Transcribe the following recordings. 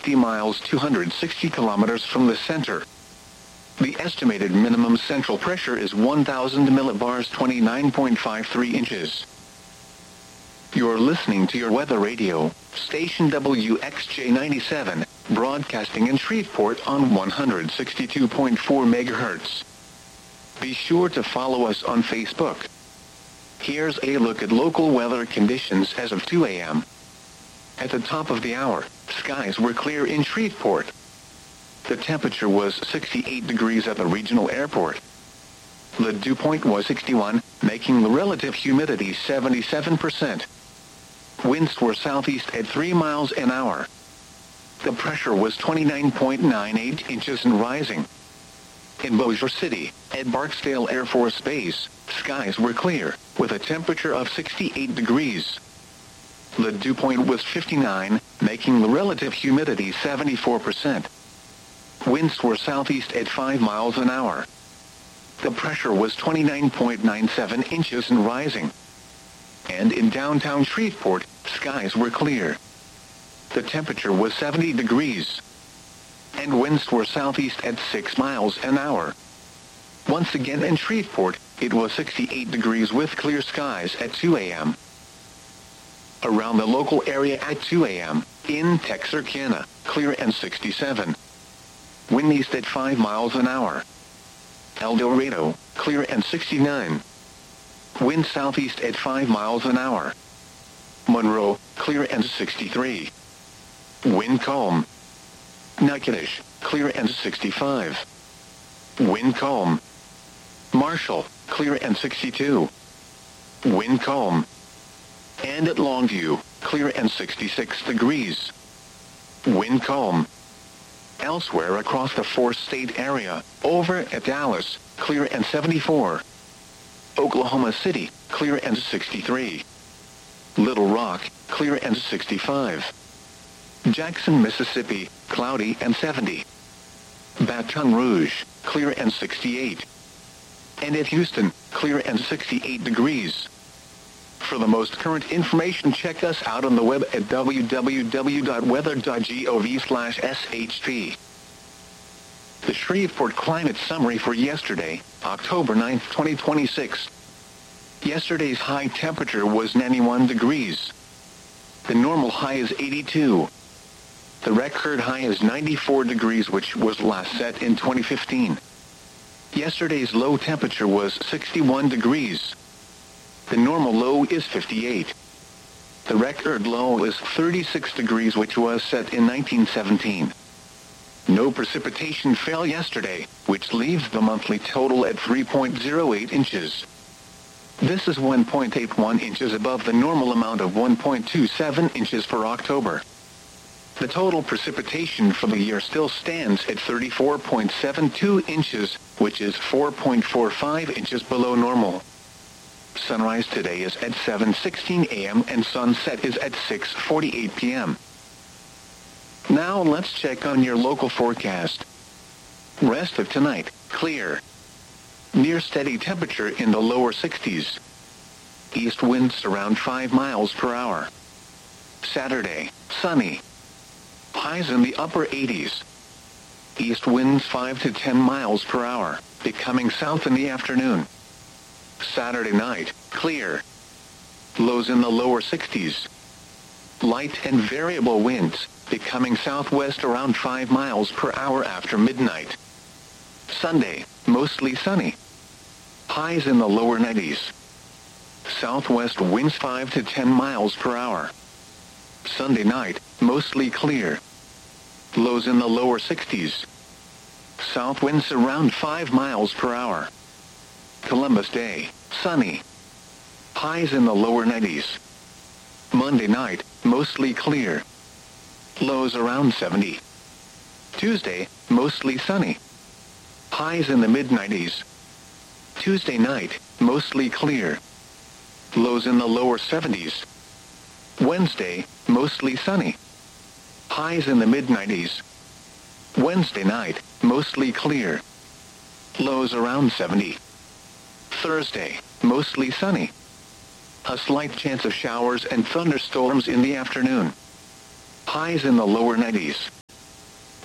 60 miles 260 kilometers from the center. The estimated minimum central pressure is 1,000 millibars 29.53 inches. You're listening to your weather radio, station WXJ97, broadcasting in Shreveport on 162.4 megahertz. Be sure to follow us on Facebook. Here's a look at local weather conditions as of 2 a.m. At the top of the hour, skies were clear in Shreveport. The temperature was 68 degrees at the regional airport. The dew point was 61, making the relative humidity 77%. Winds were southeast at 3 miles an hour. The pressure was 29.98 inches and rising. In Bossier City, at Barksdale Air Force Base, skies were clear, with a temperature of 68 degrees. The dew point was 59, making the relative humidity 74%. Winds were southeast at 5 miles an hour. The pressure was 29.97 inches and rising. And in downtown Shreveport, skies were clear. The temperature was 70 degrees. And winds were southeast at 6 miles an hour. Once again in Shreveport, it was 68 degrees with clear skies at 2 a.m. Around the local area at 2 a.m., in Texarkana, clear and 67. Wind east at 5 miles an hour. El Dorado, clear and 69. Wind southeast at 5 miles an hour. Monroe, clear and 63. Wind calm. Natchitoches, clear and 65. Wind calm. Marshall, clear and 62. Wind calm. And at Longview, clear and 66 degrees. Wind calm. Elsewhere across the four-state area, over at Dallas, clear and 74. Oklahoma City, clear and 63. Little Rock, clear and 65. Jackson, Mississippi, cloudy and 70. Baton Rouge, clear and 68. And at Houston, clear and 68 degrees. For the most current information, check us out on the web at www.weather.gov/SHP. The Shreveport Climate Summary for yesterday, October 9, 2026. Yesterday's high temperature was 91 degrees. The normal high is 82. The record high is 94 degrees, which was last set in 2015. Yesterday's low temperature was 61 degrees. The normal low is 58. The record low is 36 degrees, which was set in 1917. No precipitation fell yesterday, which leaves the monthly total at 3.08 inches. This is 1.81 inches above the normal amount of 1.27 inches for October. The total precipitation for the year still stands at 34.72 inches, which is 4.45 inches below normal. Sunrise today is at 7:16 a.m. and sunset is at 6:48 p.m. Now let's check on your local forecast. Rest of tonight, clear. Near steady temperature in the lower 60s. East winds around 5 miles per hour. Saturday, sunny. Highs in the upper 80s. East winds 5 to 10 miles per hour, becoming south in the afternoon. Saturday night, clear. Lows in the lower 60s. Light and variable winds, becoming southwest around 5 miles per hour after midnight. Sunday, mostly sunny. Highs in the lower 90s. Southwest winds 5 to 10 miles per hour. Sunday night, mostly clear. Lows in the lower 60s. South winds around 5 miles per hour. Columbus Day, sunny. Highs in the lower 90s. Monday night, mostly clear. Lows around 70. Tuesday, mostly sunny. Highs in the mid-90s. Tuesday night, mostly clear. Lows in the lower 70s. Wednesday, mostly sunny. Highs in the mid-90s. Wednesday night, mostly clear. Lows around 70. Thursday, mostly sunny. A slight chance of showers and thunderstorms in the afternoon. Highs in the lower 90s.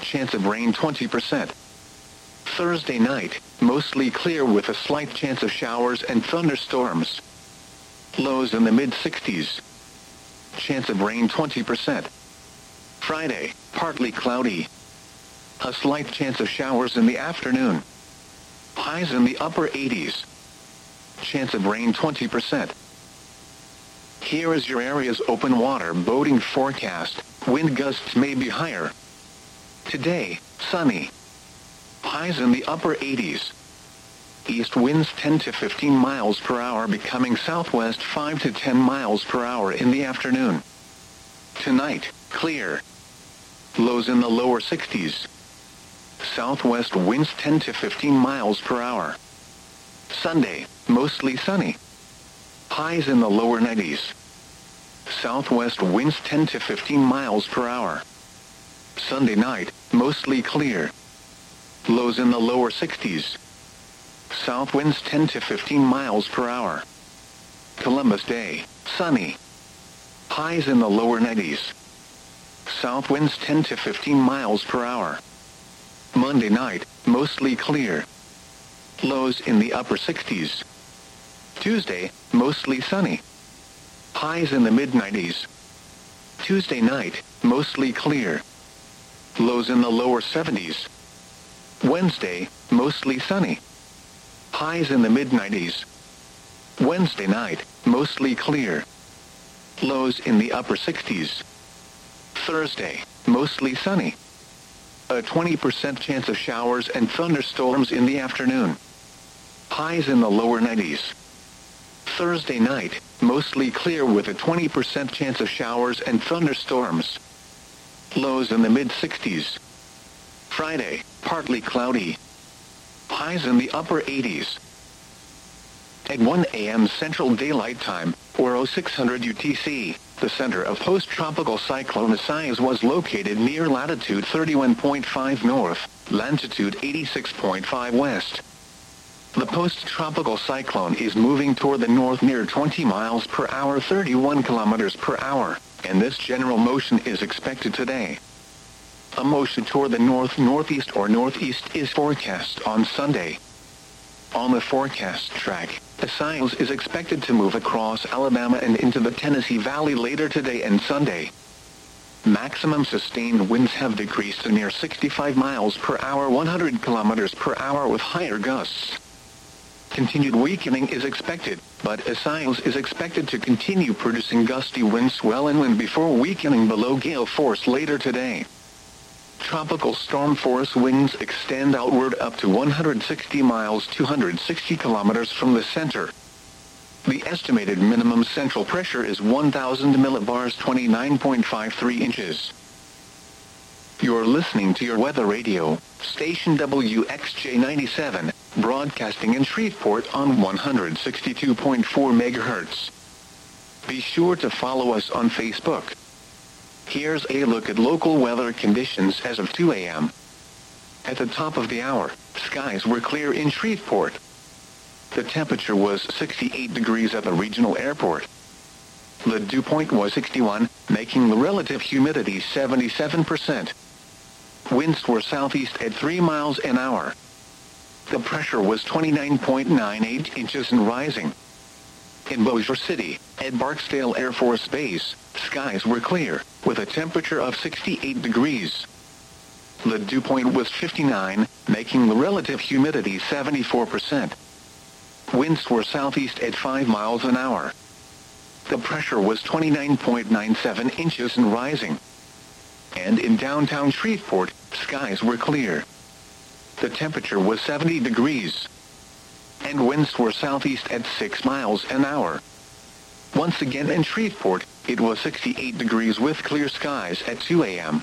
chance of rain 20%. Thursday night, mostly clear with a slight chance of showers and thunderstorms. Lows in the mid-60s. Chance of rain 20%. Friday, partly cloudy. A slight chance of showers in the afternoon. Highs in the upper 80s. Chance of rain 20%. Here is your area's open water boating forecast. Wind gusts may be higher. Today, sunny. Highs in the upper 80s. East winds 10 to 15 miles per hour becoming southwest 5 to 10 miles per hour in the afternoon. Tonight, clear. Lows in the lower 60s. Southwest winds 10 to 15 miles per hour. Sunday, mostly sunny. Highs in the lower 90s. Southwest winds 10 to 15 miles per hour. Sunday night, mostly clear. Lows in the lower 60s. South winds 10 to 15 miles per hour. Columbus Day, sunny. Highs in the lower 90s. South winds 10 to 15 miles per hour. Monday night, mostly clear. Lows in the upper 60s. Tuesday, mostly sunny. Highs in the mid-90s. Tuesday night, mostly clear. Lows in the lower 70s. Wednesday, mostly sunny. Highs in the mid-90s. Wednesday night, mostly clear. Lows in the upper 60s. Thursday, mostly sunny. A 20% chance of showers and thunderstorms in the afternoon. Highs in the lower 90s. Thursday night, mostly clear with a 20% chance of showers and thunderstorms. Lows in the mid-60s. Friday, partly cloudy. Highs in the upper 80s. At 1 a.m. Central Daylight Time, or 0600 UTC, the center of post-tropical cyclone Isaias was located near latitude 31.5 north, longitude 86.5 west. The post-tropical cyclone is moving toward the north near 20 miles per hour 31 kilometers per hour, and this general motion is expected today. A motion toward the north-northeast or northeast is forecast on Sunday. On the forecast track, Isaias is expected to move across Alabama and into the Tennessee Valley later today and Sunday. Maximum sustained winds have decreased to near 65 miles per hour 100 kilometers per hour with higher gusts. Continued weakening is expected, but Isaias is expected to continue producing gusty wind swell and wind before weakening below gale force later today. Tropical storm force winds extend outward up to 160 miles 260 kilometers from the center. The estimated minimum central pressure is 1,000 millibars 29.53 inches. You're listening to your weather radio, station WXJ97, broadcasting in Shreveport on 162.4 megahertz. Be sure to follow us on Facebook. Here's a look at local weather conditions as of 2 a.m. At the top of the hour, skies were clear in Shreveport. The temperature was 68 degrees at the regional airport. The dew point was 61, making the relative humidity 77%. Winds were southeast at 3 miles an hour. The pressure was 29.98 inches and rising. In Bossier City, at Barksdale Air Force Base, skies were clear, with a temperature of 68 degrees. The dew point was 59, making the relative humidity 74%. Winds were southeast at 5 miles an hour. The pressure was 29.97 inches and rising. And in downtown Shreveport, skies were clear. The temperature was 70 degrees. And winds were southeast at 6 miles an hour. Once again in Shreveport, it was 68 degrees with clear skies at 2 a.m.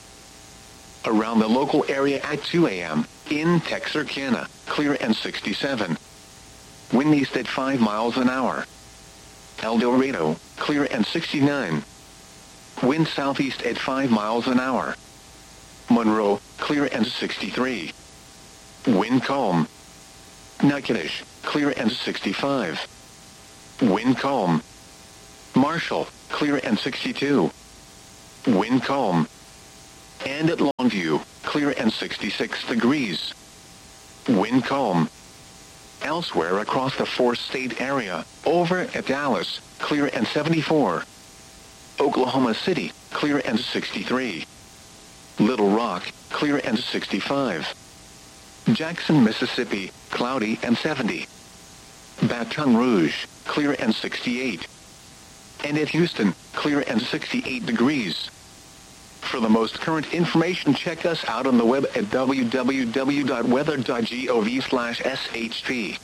Around the local area at 2 a.m., in Texarkana, clear and 67. Wind east at 5 miles an hour. El Dorado, clear and 69. Wind southeast at 5 miles an hour. Monroe, clear and 63. Wind calm. Natchitoches, clear and 65. Wind calm. Marshall, clear and 62. Wind calm. And at Longview, clear and 66 degrees. Wind calm. Elsewhere across the four-state area, over at Dallas, clear and 74. Oklahoma City, clear and 63. Little Rock, clear and 65. Jackson, Mississippi, cloudy and 70. Baton Rouge, clear and 68. And at Houston, clear and 68 degrees. For the most current information, check us out on the web at www.weather.gov/shp.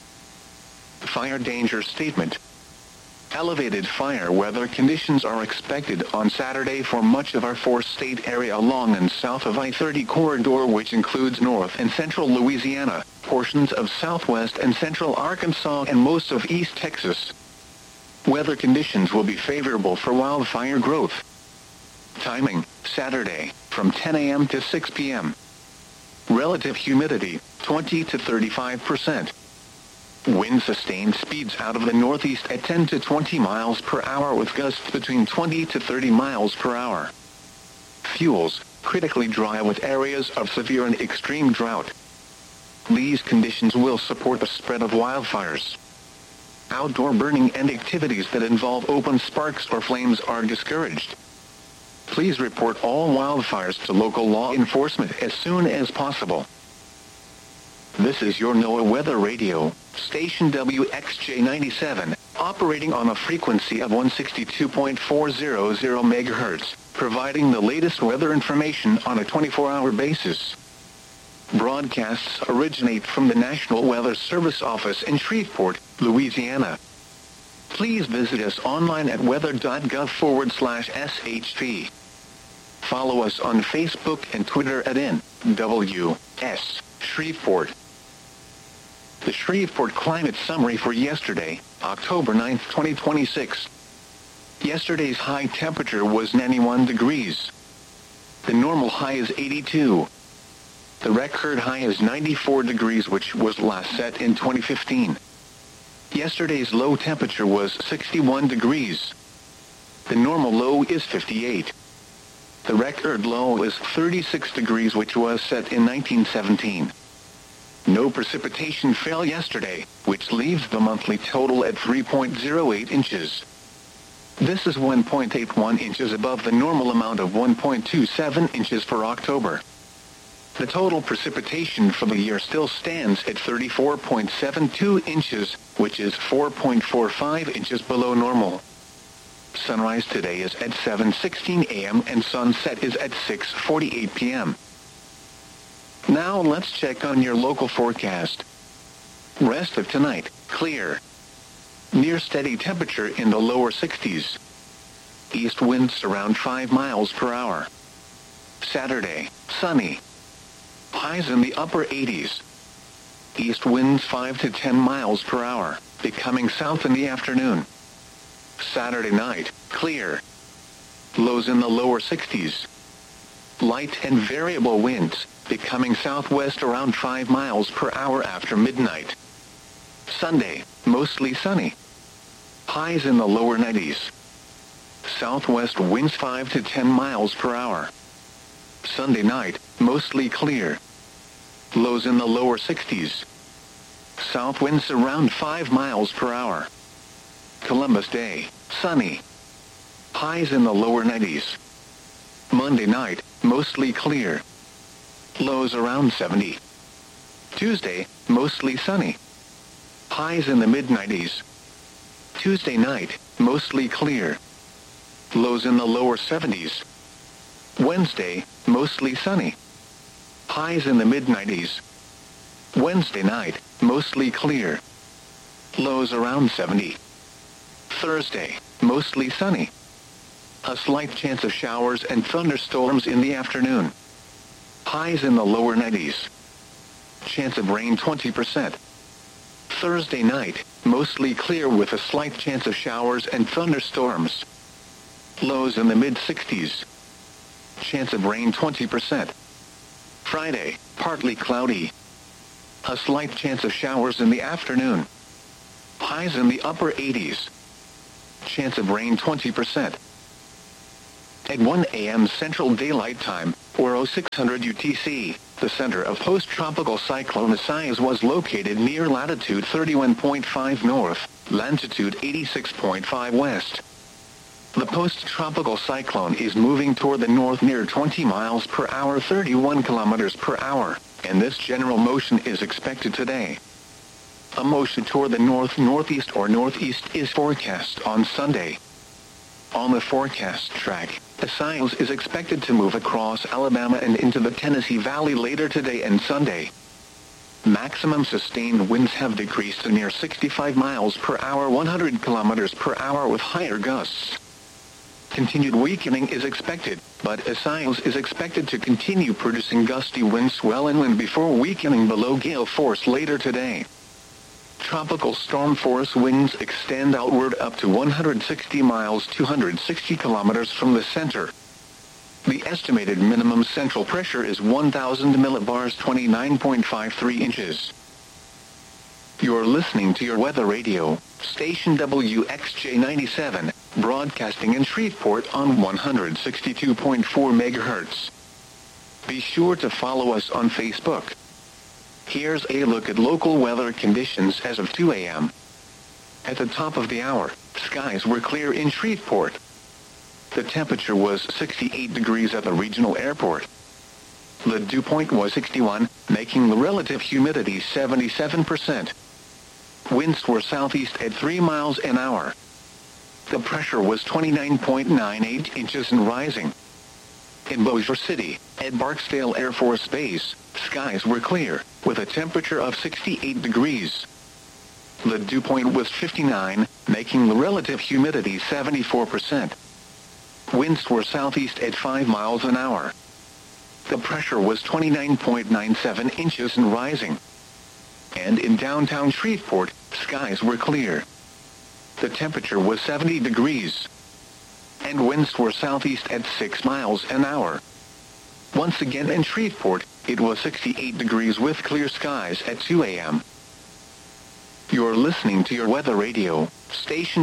Fire danger statement. Elevated fire weather conditions are expected on Saturday for much of our four-state area along and south of I-30 corridor, which includes north and central Louisiana, portions of southwest and central Arkansas, and most of East Texas. Weather conditions will be favorable for wildfire growth. Timing, Saturday, from 10 a.m. to 6 p.m. Relative humidity, 20 to 35%. Wind sustained speeds out of the northeast at 10 to 20 miles per hour with gusts between 20 to 30 miles per hour. Fuels, critically dry with areas of severe and extreme drought. These conditions will support the spread of wildfires. Outdoor burning and activities that involve open sparks or flames are discouraged. Please report all wildfires to local law enforcement as soon as possible. This is your NOAA Weather Radio, station WXJ97, operating on a frequency of 162.400 MHz, providing the latest weather information on a 24-hour basis. Broadcasts originate from the National Weather Service office in Shreveport, Louisiana. Please visit us online at weather.gov/shp. Follow us on Facebook and Twitter at NWS Shreveport. The Shreveport Climate Summary for yesterday, October 9, 2026. Yesterday's high temperature was 91 degrees. The normal high is 82. The record high is 94 degrees, which was last set in 2015. Yesterday's low temperature was 61 degrees. The normal low is 58. The record low is 36 degrees, which was set in 1917. No precipitation fell yesterday, which leaves the monthly total at 3.08 inches. This is 1.81 inches above the normal amount of 1.27 inches for October. The total precipitation for the year still stands at 34.72 inches, which is 4.45 inches below normal. Sunrise today is at 7:16 a.m. and sunset is at 6:48 p.m. Now let's check on your local forecast. Rest of tonight, clear. Near steady temperature in the lower 60s. East winds around 5 miles per hour. Saturday, sunny. Highs in the upper 80s. East winds 5 to 10 miles per hour, becoming south in the afternoon. Saturday night, clear. Lows in the lower 60s. Light and variable winds, becoming southwest around 5 miles per hour after midnight. Sunday, mostly sunny. Highs in the lower 90s. Southwest winds 5 to 10 miles per hour. Sunday night, mostly clear. Lows in the lower 60s. South winds around 5 miles per hour. Columbus Day, sunny. Highs in the lower 90s. Monday night, mostly clear. Lows around 70. Tuesday, mostly sunny. Highs in the mid-90s. Tuesday night, mostly clear. Lows in the lower 70s. Wednesday, mostly sunny. Highs in the mid-90s. Wednesday night, mostly clear. Lows around 70. Thursday, mostly sunny. A slight chance of showers and thunderstorms in the afternoon. Highs in the lower 90s. Chance of rain 20%. Thursday night, mostly clear with a slight chance of showers and thunderstorms. Lows in the mid-60s. Chance of rain 20%. Friday, partly cloudy. A slight chance of showers in the afternoon. Highs in the upper 80s. Chance of rain 20%. At 1 a.m. Central Daylight Time, or 0600 UTC. The center of post-tropical cyclone Isaias was located near latitude 31.5 north, longitude 86.5 west. The post-tropical cyclone is moving toward the north near 20 miles per hour 31 kilometers per hour, and this general motion is expected today. A motion toward the north-northeast or northeast is forecast on Sunday. On the forecast track, Isaias is expected to move across Alabama and into the Tennessee Valley later today and Sunday. Maximum sustained winds have decreased to near 65 miles per hour 100 kilometers per hour with higher gusts. Continued weakening is expected, but Isaias is expected to continue producing gusty wind swell and wind before weakening below gale force later today. Tropical storm force winds extend outward up to 160 miles 260 kilometers from the center. The estimated minimum central pressure is 1,000 millibars 29.53 inches. You're listening to your weather radio, station WXJ97, broadcasting in Shreveport on 162.4 megahertz. Be sure to follow us on Facebook. Here's a look at local weather conditions as of 2 a.m. At the top of the hour, skies were clear in Shreveport. The temperature was 68 degrees at the regional airport. The dew point was 61, making the relative humidity 77%. Winds were southeast at 3 miles an hour. The pressure was 29.98 inches and rising. In Bossier City, at Barksdale Air Force Base, skies were clear, with a temperature of 68 degrees. The dew point was 59, making the relative humidity 74%. Winds were southeast at 5 miles an hour. The pressure was 29.97 inches and rising. And in downtown Shreveport, skies were clear. The temperature was 70 degrees. And winds were southeast at 6 miles an hour. Once again in Shreveport, it was 68 degrees with clear skies at 2 a.m. You're listening to your weather radio, station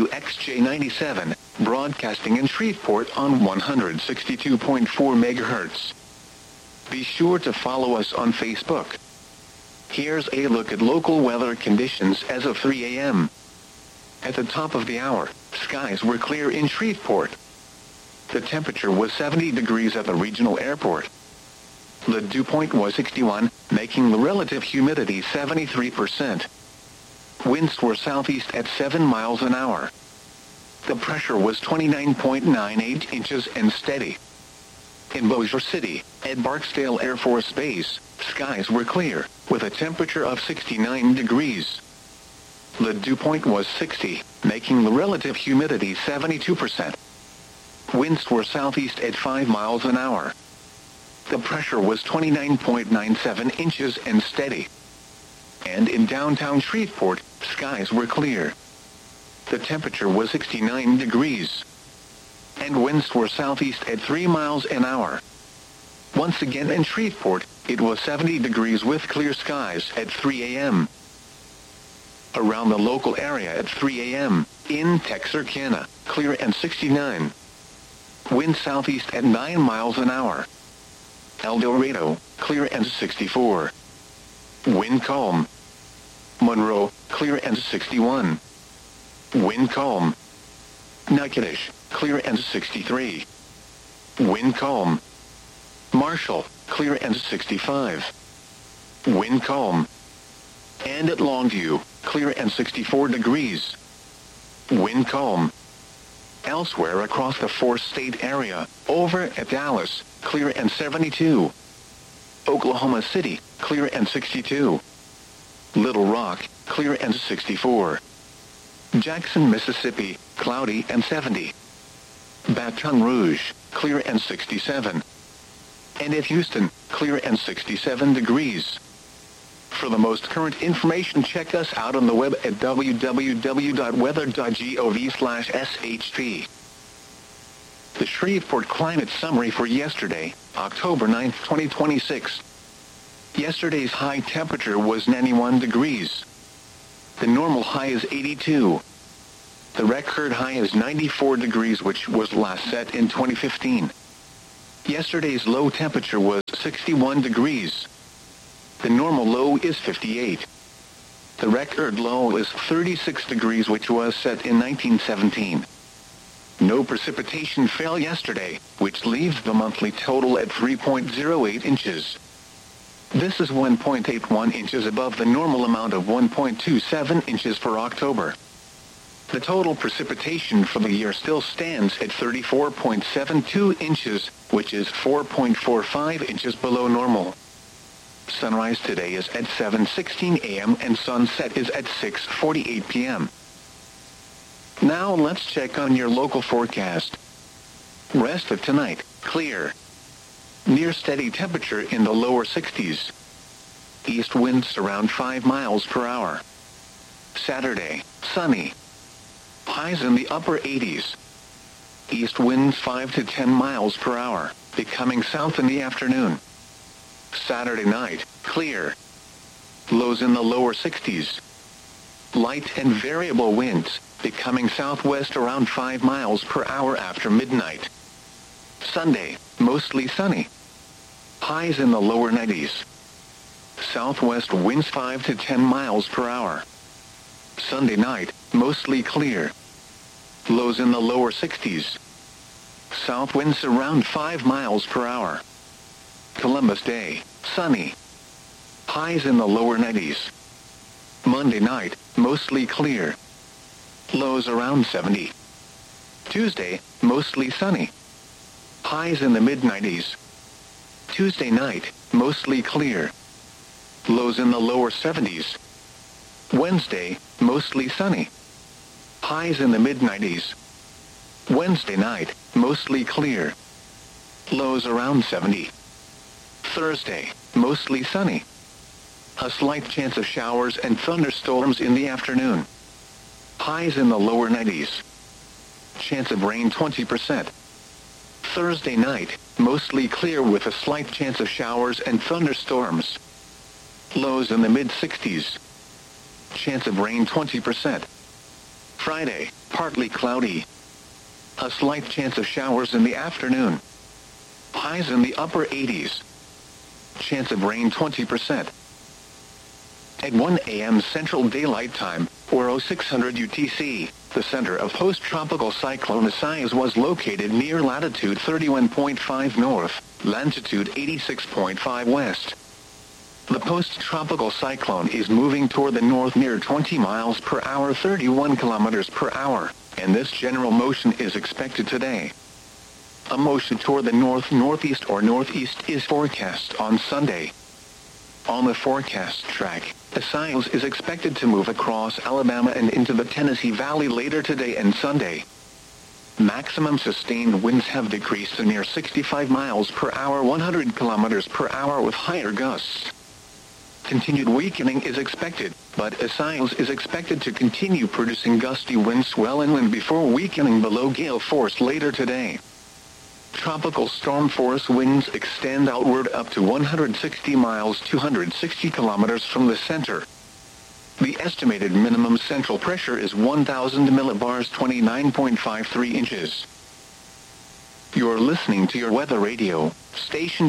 WXJ97, broadcasting in Shreveport on 162.4 megahertz. Be sure to follow us on Facebook. Here's a look at local weather conditions as of 3 a.m. At the top of the hour, skies were clear in Shreveport. The temperature was 70 degrees at the regional airport. The dew point was 61, making the relative humidity 73%. Winds were southeast at 7 miles an hour. The pressure was 29.98 inches and steady. In Bossier City, at Barksdale Air Force Base, skies were clear, with a temperature of 69 degrees. The dew point was 60, making the relative humidity 72%. Winds were southeast at 5 miles an hour. The pressure was 29.97 inches and steady. And in downtown Shreveport, skies were clear. The temperature was 69 degrees. And winds were southeast at 3 miles an hour. Once again in Shreveport, it was 70 degrees with clear skies at 3 a.m. Around the local area at 3 a.m., in Texarkana, clear and 69. Wind southeast at 9 miles an hour. El Dorado, clear and 64. Wind calm. Monroe, clear and 61. Wind calm. Natchitoches, clear and 63. Wind calm. Marshall, clear and 65. Wind calm. And at Longview, clear and 64 degrees. Wind calm. Elsewhere across the four-state area, over at Dallas, clear and 72. Oklahoma City, clear and 62. Little Rock, clear and 64. Jackson, Mississippi, cloudy and 70. Baton Rouge, clear and 67. And at Houston, clear and 67 degrees. For the most current information, check us out on the web at www.weather.gov/SHP. The Shreveport Climate Summary for yesterday, October 9, 2026. Yesterday's high temperature was 91 degrees. The normal high is 82. The record high is 94 degrees, which was last set in 2015. Yesterday's low temperature was 61 degrees. The normal low is 58. The record low is 36 degrees, which was set in 1917. No precipitation fell yesterday, which leaves the monthly total at 3.08 inches. This is 1.81 inches above the normal amount of 1.27 inches for October. The total precipitation for the year still stands at 34.72 inches, which is 4.45 inches below normal. Sunrise today is at 7:16 a.m. and sunset is at 6:48 p.m. Now let's check on your local forecast. Rest of tonight, clear. Near steady temperature in the lower 60s. East winds around 5 miles per hour. Saturday, sunny. Highs in the upper 80s. East winds 5 to 10 miles per hour, becoming south in the afternoon. Saturday night, clear. Lows in the lower 60s. Light and variable winds, becoming southwest around 5 miles per hour after midnight. Sunday, mostly sunny. Highs in the lower 90s. Southwest winds 5 to 10 miles per hour. Sunday night, mostly clear. Lows in the lower 60s. South winds around 5 miles per hour. Columbus Day, sunny. Highs in the lower 90s. Monday night, mostly clear. Lows around 70. Tuesday, mostly sunny. Highs in the mid-90s. Tuesday night, mostly clear. Lows in the lower 70s. Wednesday, mostly sunny. Highs in the mid-90s. Wednesday night, mostly clear. Lows around 70. Thursday, mostly sunny. A slight chance of showers and thunderstorms in the afternoon. Highs in the lower 90s. Chance of rain 20%. Thursday night, mostly clear with a slight chance of showers and thunderstorms. Lows in the mid-60s. Chance of rain 20%. Friday, partly cloudy. A slight chance of showers in the afternoon. Highs in the upper 80s. Chance of rain 20%. At 1 a.m. Central Daylight Time, or 0600 UTC, the center of post-tropical cyclone Isaias was located near latitude 31.5 north, longitude 86.5 west. The post-tropical cyclone is moving toward the north near 20 miles per hour, 31 kilometers per hour, and this general motion is expected today. A motion toward the north-northeast or northeast is forecast on Sunday. On the forecast track, Isaias is expected to move across Alabama and into the Tennessee Valley later today and Sunday. Maximum sustained winds have decreased to near 65 miles per hour, 100 kilometers per hour with higher gusts. Continued weakening is expected, but Isaias is expected to continue producing gusty wind swell inland before weakening below gale force later today. Tropical storm force winds extend outward up to 160 miles, 260 kilometers from the center. The estimated minimum central pressure is 1,000 millibars, 29.53 inches. You're listening to your weather radio, station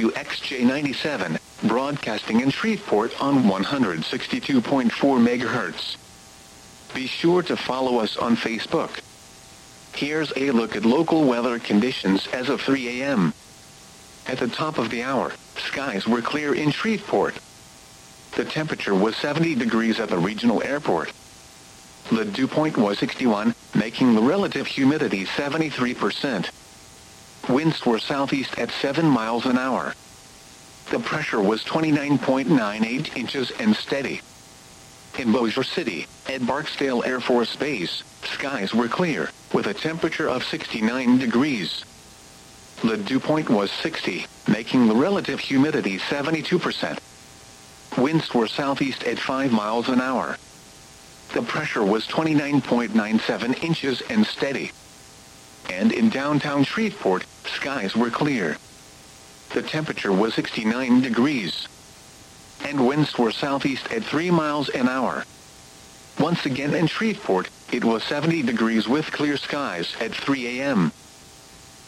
WXJ97, broadcasting in Shreveport on 162.4 megahertz. Be sure to follow us on Facebook. Here's a look at local weather conditions as of 3 a.m. At the top of the hour, skies were clear in Shreveport. The temperature was 70 degrees at the regional airport. The dew point was 61, making the relative humidity 73%. Winds were southeast at 7 miles an hour. The pressure was 29.98 inches and steady. In Bossier City, at Barksdale Air Force Base, skies were clear, with a temperature of 69 degrees. The dew point was 60, making the relative humidity 72%. Winds were southeast at 5 miles an hour. The pressure was 29.97 inches and steady. And in downtown Shreveport, skies were clear. The temperature was 69 degrees. And winds were southeast at 3 miles an hour. Once again in Shreveport, it was 70 degrees with clear skies at 3 a.m.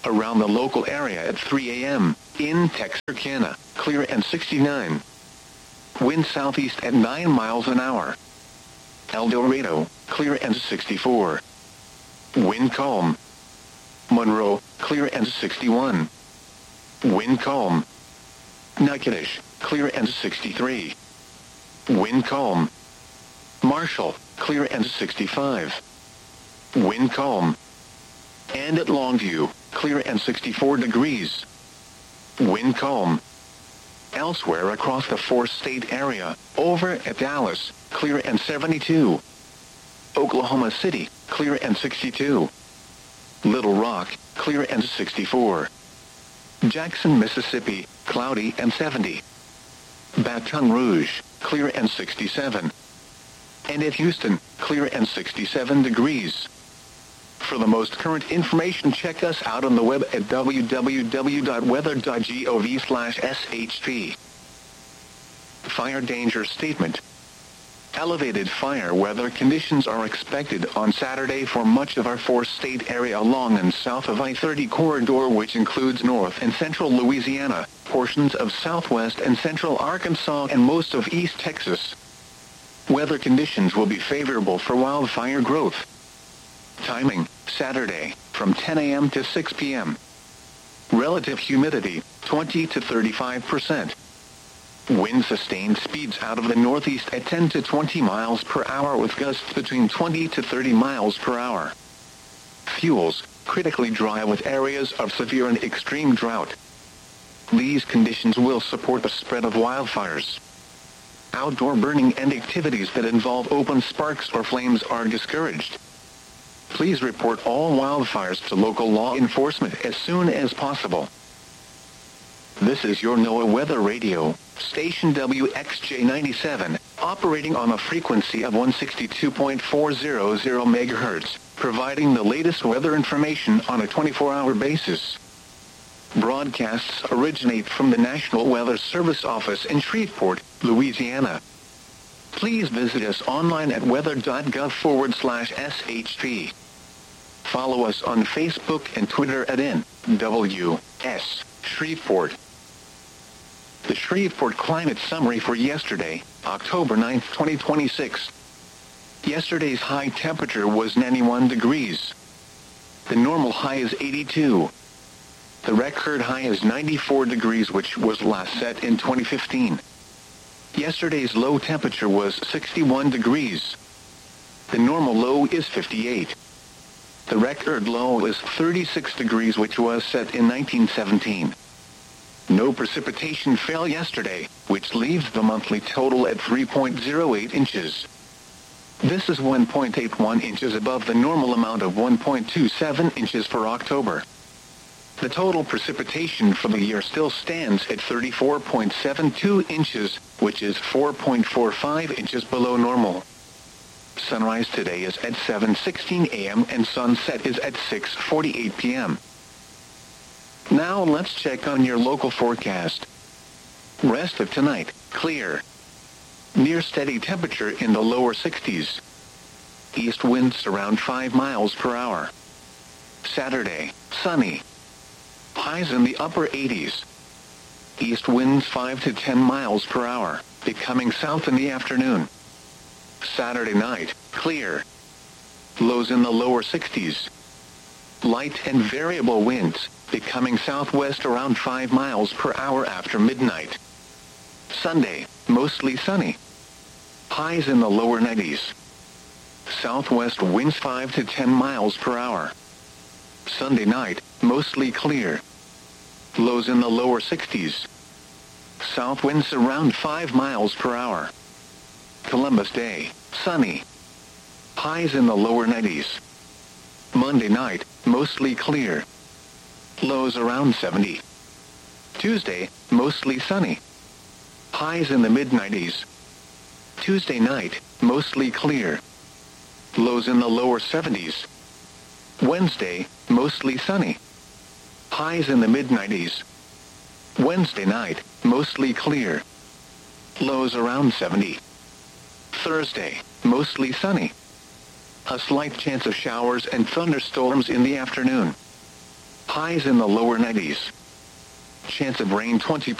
Around the local area at 3 a.m., in Texarkana, clear and 69. Wind southeast at 9 miles an hour. El Dorado, clear and 64. Wind calm. Monroe, clear and 61. Wind calm. Natchitoches, clear and 63. Wind calm. Marshall, clear and 65. Wind calm. And at Longview, clear and 64 degrees. Wind calm. Elsewhere across the four-state area, over at Dallas, clear and 72. Oklahoma City, clear and 62. Little Rock, clear and 64. Jackson, Mississippi, cloudy and 70. Baton Rouge, clear and 67. And at Houston, clear and 67 degrees. For the most current information, check us out on the web at www.weather.gov/SHP. Fire danger statement. Elevated fire weather conditions are expected on Saturday for much of our four-state area along and south of I-30 corridor, which includes north and central Louisiana, portions of southwest and central Arkansas, and most of East Texas. Weather conditions will be favorable for wildfire growth. Timing, Saturday, from 10 a.m. to 6 p.m. Relative humidity, 20 to 35%. Wind sustained speeds out of the northeast at 10 to 20 miles per hour with gusts between 20 to 30 miles per hour. Fuels, critically dry with areas of severe and extreme drought. These conditions will support the spread of wildfires. Outdoor burning and activities that involve open sparks or flames are discouraged. Please report all wildfires to local law enforcement as soon as possible. This is your NOAA Weather Radio, station WXJ97, operating on a frequency of 162.400 MHz, providing the latest weather information on a 24-hour basis. Broadcasts originate from the National Weather Service office in Shreveport, Louisiana. Please visit us online at weather.gov/SHP. Follow us on Facebook and Twitter at NWS Shreveport. The Shreveport Climate Summary for yesterday, October 9, 2026. Yesterday's high temperature was 91 degrees. The normal high is 82. The record high is 94 degrees, which was last set in 2015. Yesterday's low temperature was 61 degrees. The normal low is 58. The record low is 36 degrees, which was set in 1917. No precipitation fell yesterday, which leaves the monthly total at 3.08 inches. This is 1.81 inches above the normal amount of 1.27 inches for October. The total precipitation for the year still stands at 34.72 inches, which is 4.45 inches below normal. Sunrise today is at 7:16 a.m. and sunset is at 6:48 p.m. Now let's check on your local forecast. Rest of tonight, clear. Near steady temperature in the lower 60s. East winds around 5 miles per hour. Saturday, sunny. Highs in the upper 80s. East winds 5 to 10 miles per hour, becoming south in the afternoon. Saturday night, clear. Lows in the lower 60s. Light and variable winds, becoming southwest around 5 miles per hour after midnight. Sunday, mostly sunny. Highs in the lower 90s. Southwest winds 5 to 10 miles per hour. Sunday night, mostly clear. Lows in the lower 60s. South winds around 5 miles per hour. Columbus Day, sunny. Highs in the lower 90s. Monday night, mostly clear. Lows around 70. Tuesday, mostly sunny. Highs in the mid-90s. Tuesday night, mostly clear. Lows in the lower 70s. Wednesday, mostly sunny. Highs in the mid-90s. Wednesday night, mostly clear. Lows around 70. Thursday, mostly sunny. A slight chance of showers and thunderstorms in the afternoon. Highs in the lower 90s. Chance of rain 20%.